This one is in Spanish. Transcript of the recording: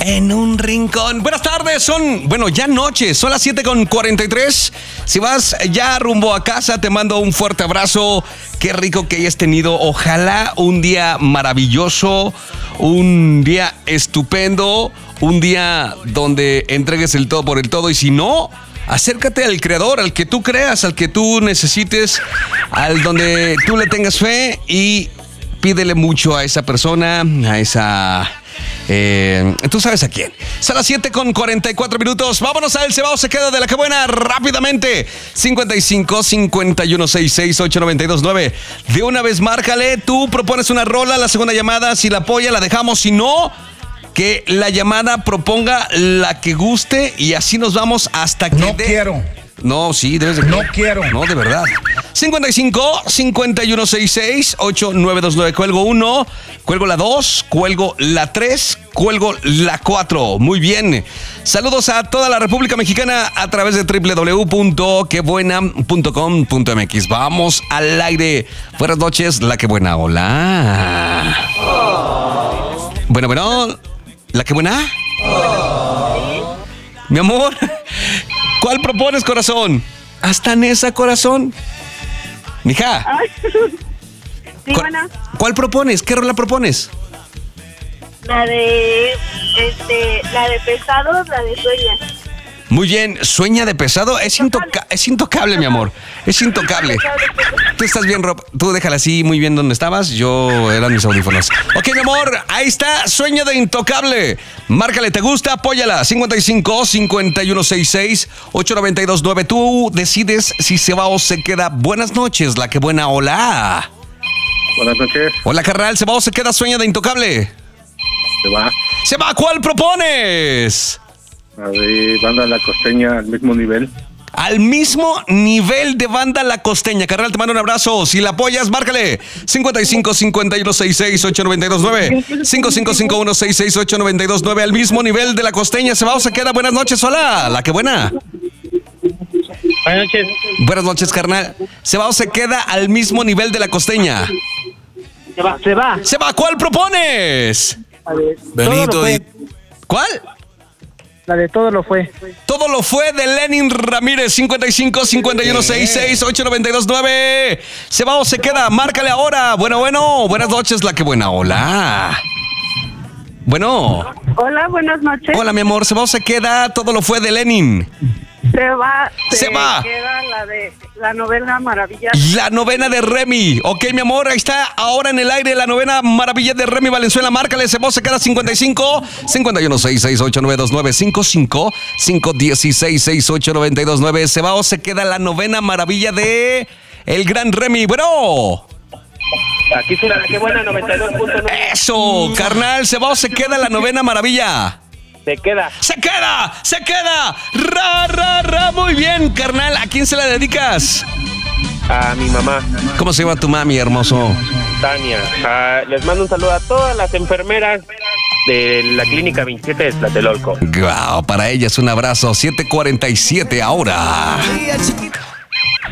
en un rincón. Buenas tardes, ya noche, son las 7:43. Si vas ya rumbo a casa, te mando un fuerte abrazo. Qué rico que hayas tenido, ojalá un día maravilloso, un día estupendo, un día donde entregues el todo por el todo. Y si no, acércate al creador, al que tú creas, al que tú necesites, al donde tú le tengas fe, y pídele mucho a esa persona, a esa... tú sabes a quién. Son las 7:44. Vámonos a El Cebao se queda de la que buena rápidamente. 55 51 66 892 9. De una vez márcale. Tú propones una rola, la segunda llamada, si la apoya la dejamos, si no, que la llamada proponga la que guste y así nos vamos hasta que... No quiero. No, sí, debes de... No quiero. No, de verdad. 55 51 66 8929. Cuelgo 1, cuelgo la 2, cuelgo la 3, cuelgo la 4. Muy bien. Saludos a toda la República Mexicana a través de www.quebuena.com.mx. Vamos al aire. Buenas noches, la que buena. Hola. Bueno. ¿La que buena? Mi amor, ¿cuál propones, corazón? ¿Hasta Nesa, corazón? Mija. Sí, bueno. ¿Cuál propones? ¿Qué rola propones? La de Pesados, la de Sueña. Muy bien, Sueña de Pesado. Es intocable, mi amor. Es intocable. Tú estás bien, Rob. Tú déjala así muy bien donde estabas. Yo eran mis audífonos. Ok, mi amor, ahí está. Sueña de Intocable. Márcale, ¿te gusta? Apóyala. 55 51 66 892 9. Tú decides si se va o se queda. Buenas noches, la que buena. Hola. Buenas noches. Hola, carnal. ¿Se va o se queda Sueña de Intocable? Se va. Se va. ¿Cuál propones? A ver, Banda La Costeña al mismo nivel. Al mismo nivel de Banda La Costeña. Carnal, te mando un abrazo. Si la apoyas, márcale. 55 51 66 892 9. 55 51 66 892 9. Al mismo nivel de La Costeña. Se va o se queda. Buenas noches. Hola, la que buena. Buenas noches. Buenas noches, carnal. Se va o se queda al mismo nivel de La Costeña. Se va. Se va. ¿Cuál propones? Benito. ¿Cuál? La de Todo lo fue. Todo lo fue de Lenin Ramírez. 55 51 66 892 9. ¿Se va o se queda? Márcale ahora. Bueno. Buenas noches, la que buena. Hola. Bueno. Hola, buenas noches. Hola, mi amor. ¿Se va o se queda? Todo lo fue de Lenin. Se va. Se va. Queda la de la novena maravilla. La novena de Remy. Ok, mi amor, ahí está ahora en el aire la novena maravilla de Remy Valenzuela. Márcale, se va o se queda. 55 51 66 892 9. 55 516 6892 9. Se va o se queda la novena maravilla de el gran Remy. Bueno. Aquí suena la que buena 92.9. Eso, carnal, se va o se queda la novena maravilla. Se queda. ¡Se queda! ¡Ra! Muy bien, carnal. ¿A quién se la dedicas? A mi mamá, ¿Cómo se llama tu mami, hermoso? Tania. Les mando un saludo a todas las enfermeras de la Clínica 27 de Tlatelolco. Wow, para ellas un abrazo. 7:47 ahora.